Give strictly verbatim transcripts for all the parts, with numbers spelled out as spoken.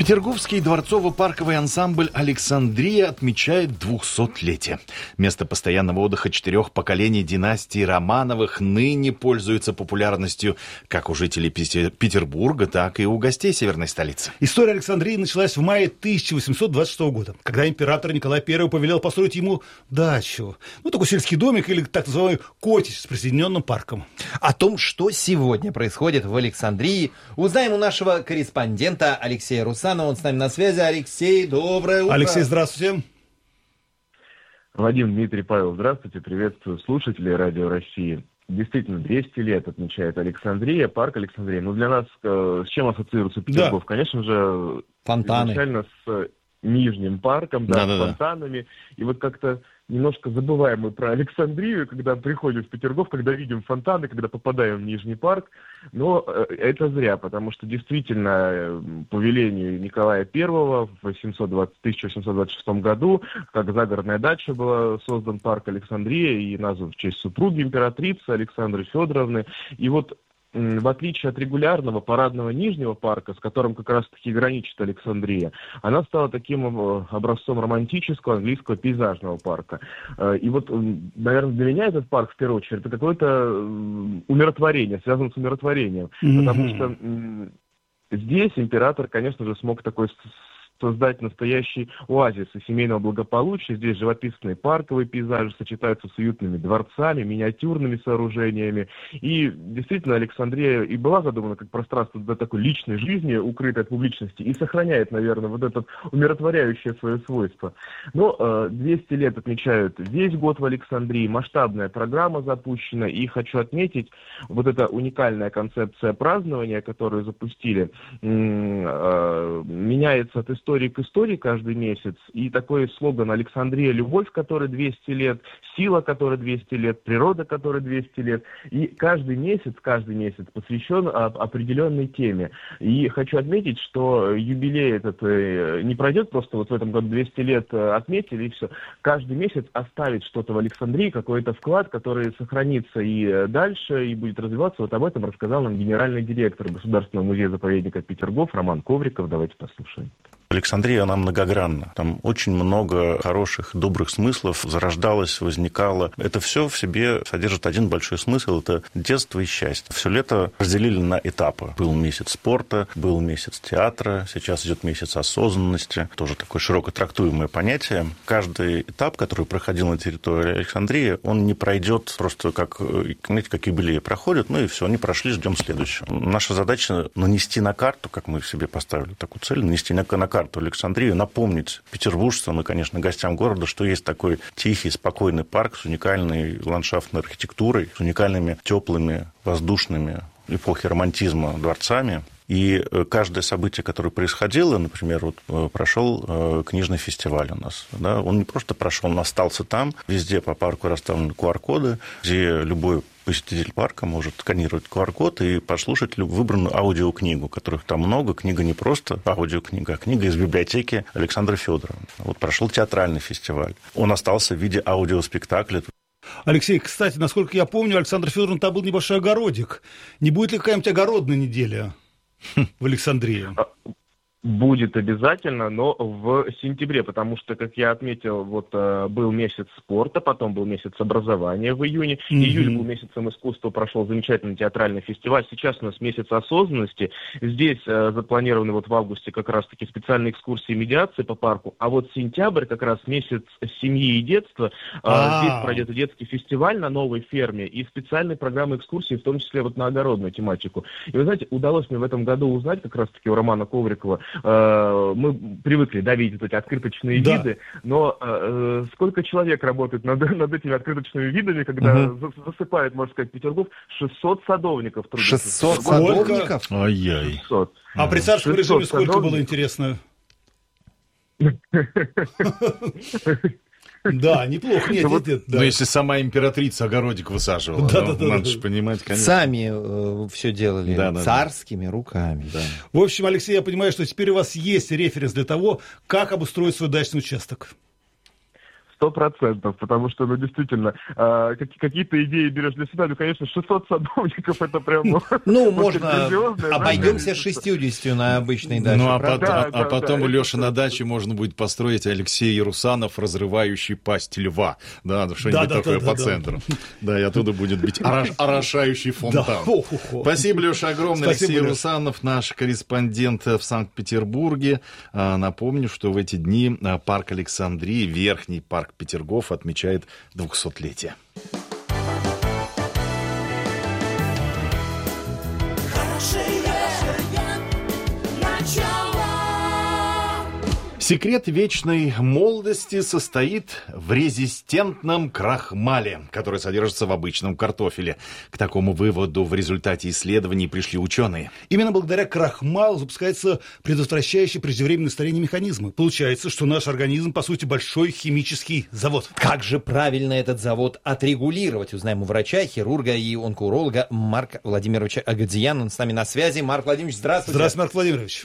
Петерговский дворцово-парковый ансамбль «Александрия» отмечает двухсотлетие. Место постоянного отдыха четырех поколений династии Романовых ныне пользуется популярностью как у жителей Петербурга, так и у гостей северной столицы. История Александрии началась в мае тысяча восемьсот двадцать шестого года, когда император Николай Первый повелел построить ему дачу. Ну, такой сельский домик или так называемый коттедж с присоединенным парком. О том, что сегодня происходит в Александрии, узнаем у нашего корреспондента Алексея Русанова. Он с нами на связи. Алексей, доброе утро. Алексей, здравствуйте. Вадим, Дмитрий, Павел, здравствуйте. Приветствую слушателей Радио России. Действительно, двести лет отмечает Александрия, парк Александрия. Ну, для нас э, с чем ассоциируется Петергоф? Да. Конечно же, фонтаны. Изначально с Нижним парком, да, да, с да, фонтанами. Да. И вот как-то немножко забываем мы про Александрию, когда приходим в Петергоф, когда видим фонтаны, когда попадаем в Нижний парк. Но это зря, потому что действительно по велению Николая Первого в тысяча восемьсот двадцать шестом году, как загородная дача, был создан парк Александрия и назван в честь супруги императрицы Александры Федоровны. И вот в отличие от регулярного парадного Нижнего парка, с которым как раз-таки граничит Александрия, она стала таким образцом романтического английского пейзажного парка. И вот, наверное, для меня этот парк, в первую очередь, это какое-то умиротворение, связано с умиротворением. Mm-hmm. Потому что здесь император, конечно же, смог такой создать настоящий оазис и семейного благополучия. Здесь живописные парковые пейзажи сочетаются с уютными дворцами, миниатюрными сооружениями. И действительно, Александрия и была задумана как пространство для такой личной жизни, укрытой от публичности, и сохраняет, наверное, вот это умиротворяющее свое свойство. Но двести лет отмечают весь год в Александрии, масштабная программа запущена, и хочу отметить, вот эта уникальная концепция празднования, которую запустили, меняется от истории истории к истории каждый месяц, и такой слоган «Александрия – любовь, которой двести лет», «Сила, которой двести лет», «Природа, которой двести лет», и каждый месяц, каждый месяц посвящен определенной теме. И хочу отметить, что юбилей этот не пройдет просто вот в этом году двести лет отметили, и все. Каждый месяц оставить что-то в Александрии, какой-то вклад, который сохранится и дальше, и будет развиваться. Вот об этом рассказал нам генеральный директор Государственного музея-заповедника Петергоф Роман Ковриков. Давайте послушаем. Александрия, она многогранна. Там очень много хороших, добрых смыслов зарождалось, возникало. Это все в себе содержит один большой смысл – это детство и счастье. Все лето разделили на этапы. Был месяц спорта, был месяц театра, сейчас идет месяц осознанности. Тоже такое широко трактуемое понятие. Каждый этап, который проходил на территории Александрии, он не пройдет просто как, знаете, как юбилеи проходят, ну и все, они прошли, ждем следующего. Наша задача – нанести на карту, как мы себе поставили такую цель, нанести на карту карту Александрию, напомнить петербуржцам и, конечно, гостям города, что есть такой тихий, спокойный парк с уникальной ландшафтной архитектурой, с уникальными теплыми, воздушными эпохи романтизма дворцами. И каждое событие, которое происходило, например, вот прошел книжный фестиваль у нас, да, он не просто прошел, он остался там, везде по парку расставлены ку ар коды, где любой посетитель парка может сканировать ку ар код и послушать выбранную аудиокнигу, которых там много. Книга не просто аудиокнига, а книга из библиотеки Александры Федоровны. Вот прошел театральный фестиваль. Он остался в виде аудиоспектакля. Алексей, кстати, насколько я помню, Александра Федоровна, там был небольшой огородик. Не будет ли какая-нибудь огородная неделя в Александрии? Будет обязательно, но в сентябре, потому что, как я отметил, вот был месяц спорта, потом был месяц образования в июне, mm-hmm. июль был месяцем искусства, прошел замечательный театральный фестиваль, сейчас у нас месяц осознанности, здесь э, запланированы вот в августе как раз-таки специальные экскурсии и медиации по парку, а вот сентябрь как раз месяц семьи и детства, э, здесь пройдет детский фестиваль на новой ферме и специальные программы экскурсий, в том числе вот на огородную тематику. И вы знаете, удалось мне в этом году узнать как раз-таки у Романа Коврикова, мы привыкли, да, видеть эти открыточные да. виды, но э, сколько человек работает над, над этими открыточными видами, когда угу. засыпает, можно сказать, Петергоф, шестьсот садовников трудятся. шестьсот садовников? Ай-яй. шестьсот. А при царском режиме сколько садовников? Было, интересно? Да, неплохо. Нет, нет, нет, да. Но если сама императрица огородик высаживала, да, ну, да, надо да, же да. понимать, конечно. Сами э, все делали да, да, царскими да. руками. Да. В общем, Алексей, я понимаю, что теперь у вас есть референс для того, как обустроить свой дачный участок. Сто процентов, потому что, ну, действительно, э, какие-то идеи берешь для себя, ну, конечно, шестьсот садовников, это прям... Ну, ну можно, обойдемся шестьюдесятью на обычной даче. Ну, а потом, да, а да, потом да, у Леши на даче можно будет построить Алексей Русанов, разрывающий пасть льва. Да, что-нибудь да, такое да, по да, центру. Да. да, и оттуда будет быть орош, орошающий фонтан. Да. Спасибо, Леша, огромное. Спасибо, Алексей Леша. Русанов, наш корреспондент в Санкт-Петербурге. Напомню, что в эти дни парк Александрии, Верхний парк Петергоф, отмечает двухсотлетие. Секрет вечной молодости состоит в резистентном крахмале, который содержится в обычном картофеле. К такому выводу в результате исследований пришли ученые. Именно благодаря крахмалу запускается предотвращающий преждевременное старение механизма. Получается, что наш организм, по сути, большой химический завод. Как же правильно этот завод отрегулировать? Узнаем у врача, хирурга и онкоуролога Марка Владимировича Агадзияна. Он с нами на связи. Марк Владимирович, здравствуйте. Здравствуйте, Марк Владимирович.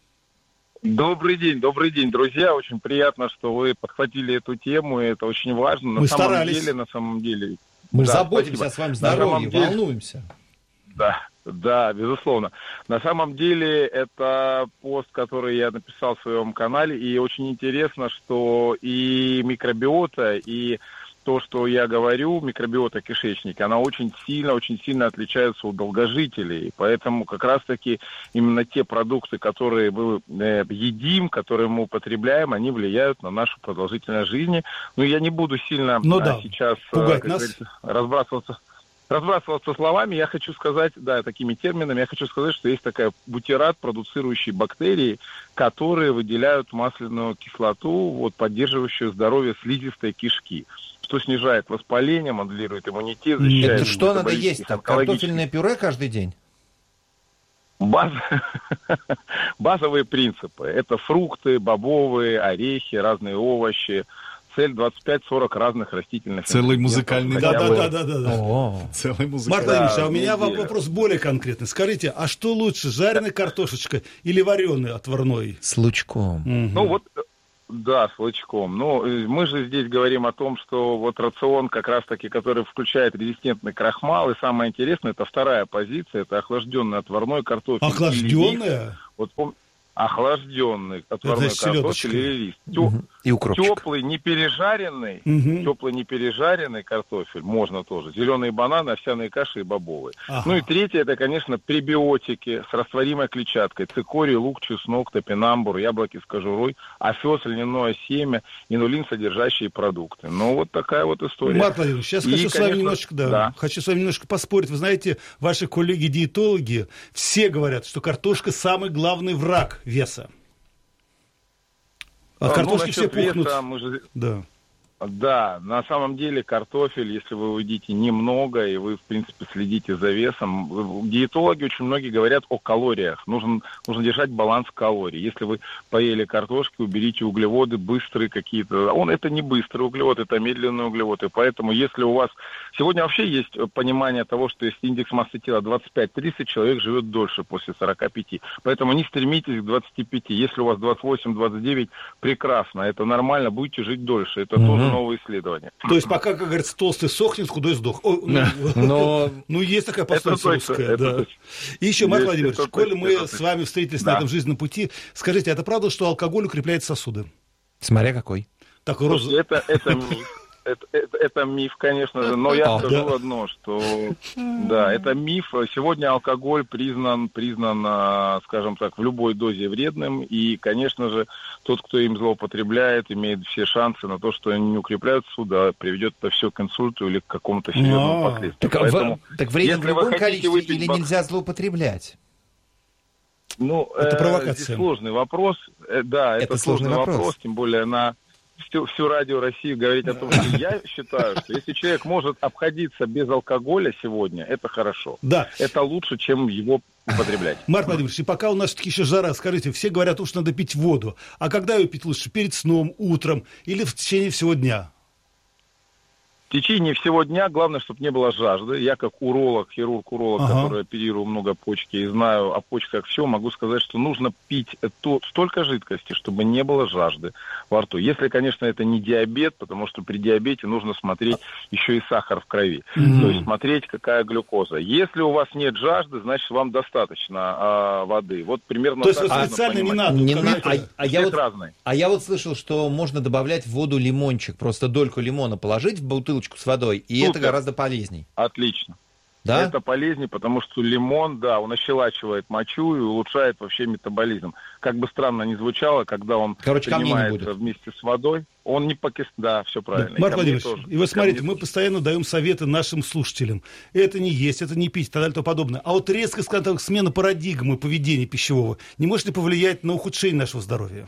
Добрый день, добрый день, друзья. Очень приятно, что вы подхватили эту тему, и это очень важно. Мы на старались. самом деле, на самом деле. Мы да, заботимся спасибо. о своем здоровье, деле... волнуемся. Да, да, безусловно. На самом деле, это пост, который я написал в своем канале, и очень интересно, что и микробиота, и то, что я говорю, микробиота кишечника, она очень сильно, очень сильно отличается у долгожителей. Поэтому как раз-таки именно те продукты, которые мы э, едим, которые мы употребляем, они влияют на нашу продолжительность жизни. Но я не буду сильно ну, а, да. сейчас Пугать э, нас. разбрасываться. Разбрасываться словами, я хочу сказать, да, такими терминами, я хочу сказать, что есть такая бутират, продуцирующий бактерии, которые выделяют масляную кислоту, вот, поддерживающую здоровье слизистой кишки, что снижает воспаление, моделирует иммунитет, защищает... Это что надо есть? Картофельное пюре каждый день? Баз... Базовые принципы. Это фрукты, бобовые, орехи, разные овощи. Цель двадцать пять сорок разных растительных... Целый музыкальный... Да-да-да. Целый музыкальный... Марк Владимирович, а у меня вам вопрос более конкретный. Скажите, а что лучше, жареная картошечка или вареный отварной? С лучком. Ну вот... Да, с лучком. Ну, мы же здесь говорим о том, что вот рацион как раз-таки, который включает резистентный крахмал, и самое интересное, это вторая позиция, это охлажденный отварной картофель. Охлажденная? Вот помните? Охлажденный отварной картофель или рис. Угу. И укропчик. Теплый, не пережаренный, угу. теплый, не пережаренный картофель можно тоже. Зеленые бананы, овсяные каши и бобовые. Ага. Ну и третье, это, конечно, пребиотики с растворимой клетчаткой. Цикорий, лук, чеснок, топинамбур, яблоки с кожурой, овес, льняное семя, инулин содержащие продукты. Ну вот такая вот история. Марк Владимирович, сейчас и, хочу, конечно, с вами немножечко, да, да. хочу с вами немножко поспорить. Вы знаете, ваши коллеги-диетологи все говорят, что картошка самый главный враг веса. От а, картошки ну, все пухнут. Веса, мы же... Да. Да, на самом деле картофель, если вы едите немного, и вы, в принципе, следите за весом, диетологи очень многие говорят о калориях. Нужно, нужно держать баланс калорий. Если вы поели картошки, уберите углеводы быстрые какие-то. Он это не быстрый углевод, это медленный углевод. И поэтому, если у вас... Сегодня вообще есть понимание того, что если индекс массы тела двадцать пять тридцать, человек живет дольше после сорока пяти. Поэтому не стремитесь к двадцати пяти. Если у вас двадцать восемь двадцать девять, прекрасно, это нормально, будете жить дольше. Это mm-hmm. тоже новые исследования. То есть пока, как говорится, толстый сохнет, худой сдох. О, ну, Но... ну, есть такая пословица русская. Да. И еще, Марк Владимирович, коли мы с вами встретились да. на этом жизненном пути, скажите, это правда, что алкоголь укрепляет сосуды? Смотря какой. Так, роз... это, это миф. Это, это, это миф, конечно же, но я а, скажу да? одно, что да, это миф. Сегодня алкоголь признан, признан, скажем так, в любой дозе вредным, и, конечно же, тот, кто им злоупотребляет, имеет все шансы на то, что они не укрепляют сосуды, а приведет это все к инсульту или к какому-то серьезному последствию. Так, Поэтому, в, так вреден в любом количестве выпить... или нельзя злоупотреблять? Ну, это э, провокация. Здесь сложный вопрос. Э, да, это, это сложный вопрос. вопрос, тем более на... Всю, всю радио России говорить о том, что я считаю, что если человек может обходиться без алкоголя сегодня, это хорошо. Да. Это лучше, чем его употреблять. Марк Владимирович, и пока у нас таки еще жара, скажите, все говорят, что надо пить воду. А когда ее пить лучше? Перед сном, утром или в течение всего дня? течение всего дня главное, чтобы не было жажды. Я как уролог, хирург-уролог, ага. который оперирую много почки и знаю о почках все, могу сказать, что нужно пить то, столько жидкости, чтобы не было жажды во рту. Если, конечно, это не диабет, потому что при диабете нужно смотреть еще и сахар в крови. Mm-hmm. То есть смотреть, какая глюкоза. Если у вас нет жажды, значит, вам достаточно а, воды. Вот примерно то есть так специально не понимать. надо. Не надо. А, а, я вот, а я вот слышал, что можно добавлять в воду лимончик, просто дольку лимона положить в бутылочку с водой, и Супер. Это гораздо полезней. Отлично. Да? Это полезнее, потому что лимон, да, он ощелачивает мочу и улучшает вообще метаболизм. Как бы странно ни звучало, когда он Короче, принимается вместе с водой, он не покис... Да, все правильно. Да. Марк Владимирович, тоже. И вы смотрите, мы постоянно даем советы нашим слушателям. Это не есть, это не пить, и так далее, и тому подобное. А вот резкая, скажем так, смена парадигмы поведения пищевого не может ли повлиять на ухудшение нашего здоровья?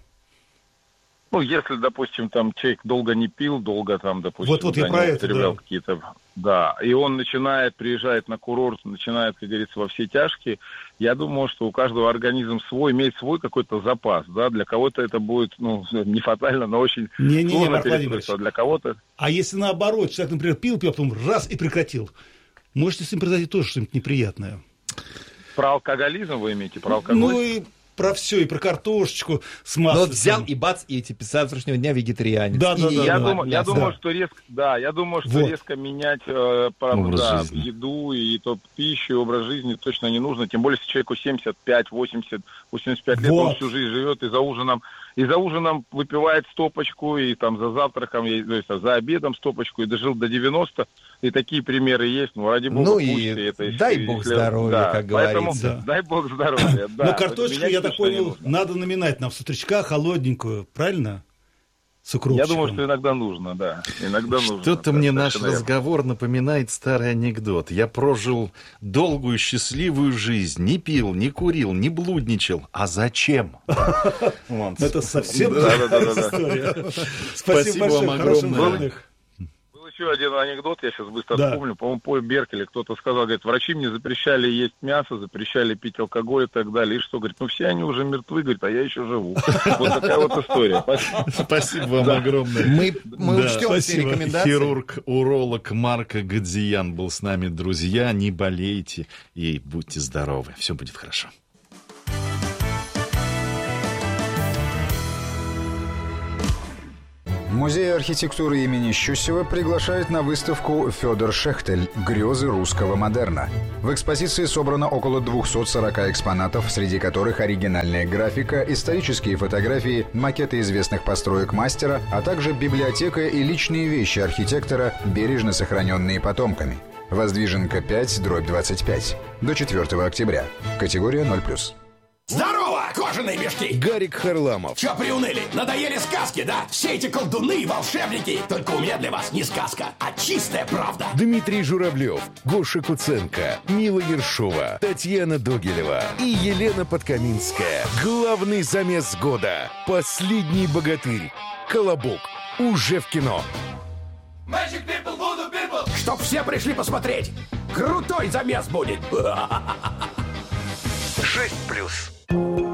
Ну, если, допустим, там человек долго не пил, долго там, допустим, вот, вот да, я про не это, употреблял да. какие-то... Да, и он начинает, приезжает на курорт, начинает, как говорится, во все тяжкие. Я думаю, что у каждого организм свой, имеет свой какой-то запас, да, для кого-то это будет, ну, не фатально, но очень не, не, сложно не, перестроиться, а для кого-то... А если наоборот, человек, например, пил, пил, потом раз и прекратил, можете с ним произойти тоже что-нибудь неприятное? Про алкоголизм вы имеете, про алкоголь? Ну и... про все, и про картошечку с маслом. Вот взял и бац, и эти с завтрашнего дня вегетарианец. Да, да, да. Я, да, думаю, да, я да. думаю, что резко, да, я думаю, что вот. резко менять э, правда, да, еду и то пищу, и образ жизни точно не нужно. Тем более, если человеку семьдесят пять, восемьдесят, восемьдесят пять лет, вот. он всю жизнь живет и за ужином, и за ужином выпивает стопочку, и там за завтраком, и, то есть, за обедом стопочку, и дожил до девяноста. И такие примеры есть, ну, ради бога, ну пусть и это, дай если, бог если, здоровья, да, как поэтому, говорится. Да. Дай бог здоровья, да. Но картошечку, я так понял, надо наминать нам с утречка холодненькую, правильно? С укропчиком. Я думаю, что иногда нужно, да. Иногда нужно. Что-то мне наш разговор напоминает старый анекдот. Я прожил долгую счастливую жизнь, не пил, не курил, не блудничал. А зачем? Это совсем другая история. Спасибо вам огромное. Еще один анекдот, я сейчас быстро да. вспомню. По-моему, Поль Беркель кто-то сказал, говорит, врачи мне запрещали есть мясо, запрещали пить алкоголь и так далее. И что, говорит, ну все они уже мертвы, говорит, а я еще живу. Вот такая вот история. Спасибо вам огромное. Мы учтем все рекомендации. Хирург-уролог Марк Гадзиян был с нами, друзья. Не болейте и будьте здоровы. Все будет хорошо. Музей архитектуры имени Щусева приглашает на выставку «Федор Шехтель. Грезы русского модерна». В экспозиции собрано около двухсот сорока экспонатов, среди которых оригинальная графика, исторические фотографии, макеты известных построек мастера, а также библиотека и личные вещи архитектора, бережно сохраненные потомками. Воздвиженка пять, дробь двадцать пять. До четвёртого октября. Категория ноль плюс. Здорово, кожаные мешки! Гарик Харламов. Чё приуныли? Надоели сказки, да? Все эти колдуны и волшебники. Только у меня для вас не сказка, а чистая правда. Дмитрий Журавлев, Гоша Куценко, Мила Ершова, Татьяна Догилева и Елена Подкаминская. Главный замес года. Последний богатырь. Колобок. Уже в кино. Magic people, voodoo people. Чтоб все пришли посмотреть. Крутой замес будет. шесть плюс.